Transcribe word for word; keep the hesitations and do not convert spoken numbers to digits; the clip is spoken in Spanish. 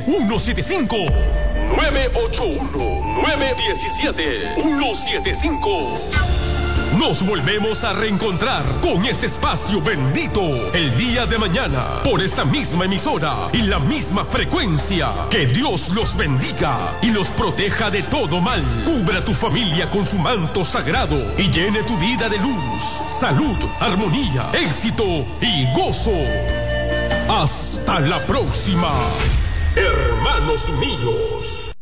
uno siete cinco. nueve ocho uno, nueve uno siete, uno siete cinco. Nos volvemos a reencontrar con este espacio bendito el día de mañana por esta misma emisora y la misma frecuencia. Que Dios los bendiga y los proteja de todo mal. Cubra a tu familia con su manto sagrado y llene tu vida de luz, salud, armonía, éxito y gozo. Hasta la próxima, hermanos míos.